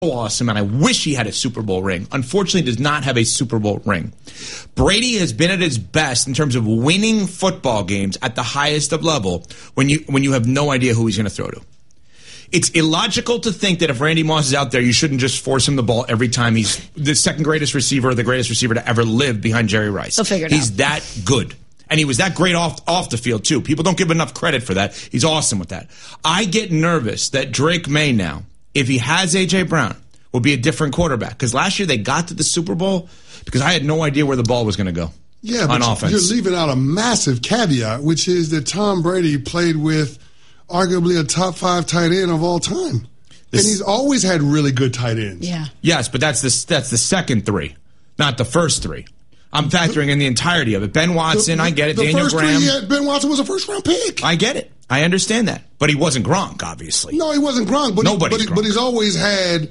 awesome, and I wish he had a Super Bowl ring. Unfortunately, does not have a Super Bowl ring. Brady has been at his best in terms of winning football games at the highest of level when you have no idea who he's going to throw to. It's illogical to think that if Randy Moss is out there, you shouldn't just force him the ball every time he's the second greatest receiver or the greatest receiver to ever live behind Jerry Rice. He'll figure it He's out. that good. And he was that great off the field, too. People don't give enough credit for that. He's awesome with that. I get nervous that Drake May now, if he has A.J. Brown, will be a different quarterback. Because last year they got to the Super Bowl because I had no idea where the ball was going to go on offense. You're leaving out a massive caveat, which is that Tom Brady played with arguably a top 5 tight end of all time. And he's always had really good tight ends. Yeah. Yes, but that's the second 3, not the first 3. I'm factoring in the entirety of it. Ben Watson, I get it. Daniel Graham. Ben Watson was a first-round pick. I get it. I understand that. But he wasn't Gronk, obviously. No, he wasn't Gronk. But Gronk. But he's always had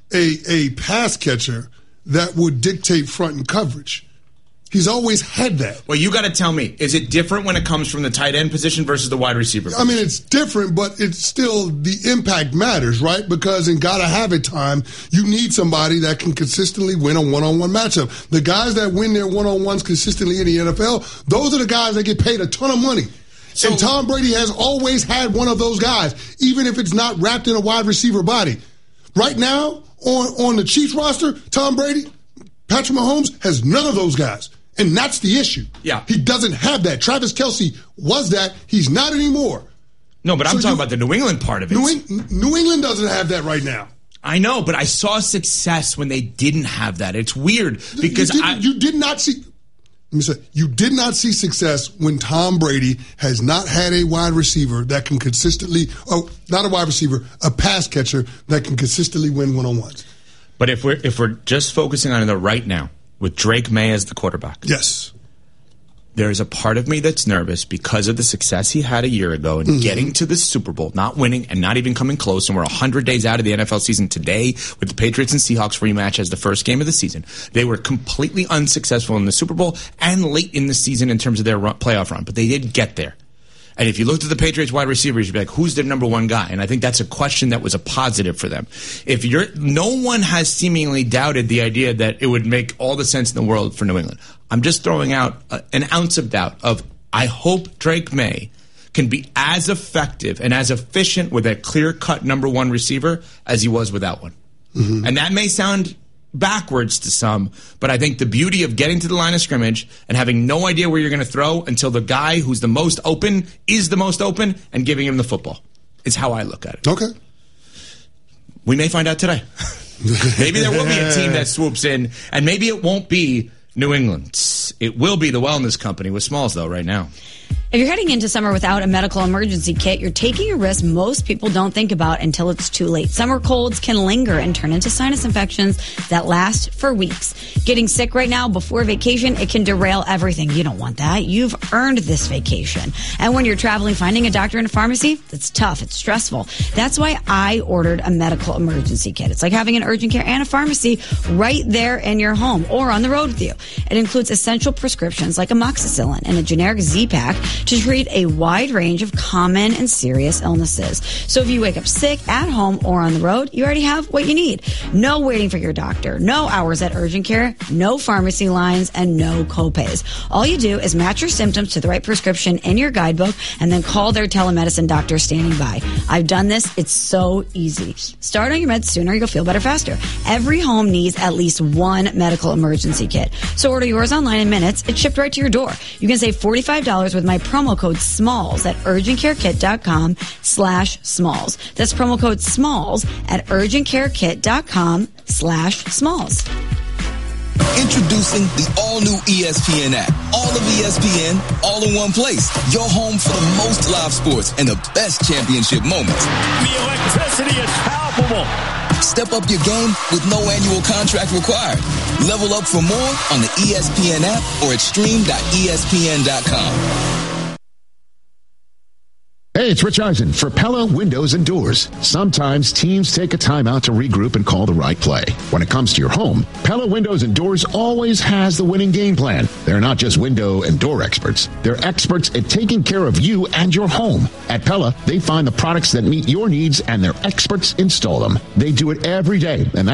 a pass catcher that would dictate front and coverage. He's always had that. Well, you got to tell me, is it different when it comes from the tight end position versus the wide receiver position? I mean, it's different, but it's still the impact matters, right? Because in gotta have it time, you need somebody that can consistently win a one-on-one matchup. The guys that win their one-on-ones consistently in the NFL, those are the guys that get paid a ton of money. So, and Tom Brady has always had one of those guys, even if it's not wrapped in a wide receiver body. Right now, on the Chiefs roster, Tom Brady, Patrick Mahomes has none of those guys. And that's the issue. Yeah. He doesn't have that. Travis Kelce was that. He's not anymore. No, but I'm talking about the New England part of it. New England doesn't have that right now. I know, but I saw success when they didn't have that. It's weird because you did not see. Let me say, you did not see success when Tom Brady has not had a wide receiver that can consistently. Oh, not a wide receiver, a pass catcher that can consistently win one-on-ones. But if we're just focusing on it right now, with Drake May as the quarterback. Yes. There is a part of me that's nervous because of the success he had a year ago and getting to the Super Bowl, not winning and not even coming close. And we're 100 days out of the NFL season today with the Patriots and Seahawks rematch as the first game of the season. They were completely unsuccessful in the Super Bowl and late in the season in terms of their playoff run, but they did get there. And if you looked at the Patriots wide receivers, you'd be like, who's their number one guy? And I think that's a question that was a positive for them. No one has seemingly doubted the idea that it would make all the sense in the world for New England. I'm just throwing out an ounce of doubt of, I hope Drake May can be as effective and as efficient with a clear-cut number one receiver as he was without one. Mm-hmm. And that may sound backwards to some, but I think the beauty of getting to the line of scrimmage and having no idea where you're going to throw until the guy who's the most open is the most open and giving him the football is how I look at it. Okay. We may find out today. Maybe there will be a team that swoops in, and maybe it won't be New England. It will be the Wellness Company with Smalls, though, right now. If you're heading into summer without a medical emergency kit, you're taking a risk most people don't think about until it's too late. Summer colds can linger and turn into sinus infections that last for weeks. Getting sick right now before vacation, it can derail everything. You don't want that. You've earned this vacation. And when you're traveling, finding a doctor in a pharmacy, that's tough. It's stressful. That's why I ordered a medical emergency kit. It's like having an urgent care and a pharmacy right there in your home or on the road with you. It includes essential prescriptions like amoxicillin and a generic Z-Pack to treat a wide range of common and serious illnesses. So if you wake up sick at home or on the road, you already have what you need. No waiting for your doctor, no hours at urgent care, no pharmacy lines, and no copays. All you do is match your symptoms to the right prescription in your guidebook and then call their telemedicine doctor standing by. I've done this. It's so easy. Start on your meds sooner. You'll feel better faster. Every home needs at least one medical emergency kit. So order yours online in minutes. It's shipped right to your door. You can save $45 with my promo code SMALLS at urgentcarekit.com/smalls. That's promo code SMALLS at urgentcarekit.com/smalls. Introducing the all-new ESPN app. All of ESPN, all in one place. Your home for the most live sports and the best championship moments. The electricity is palpable. Step up your game with no annual contract required. Level up for more on the ESPN app or at stream.espn.com. Hey, it's Rich Eisen for Pella Windows and Doors. Sometimes teams take a time out to regroup and call the right play. When it comes to your home, Pella Windows and Doors always has the winning game plan. They're not just window and door experts. They're experts at taking care of you and your home. At Pella, they find the products that meet your needs and their experts install them. They do it every day, and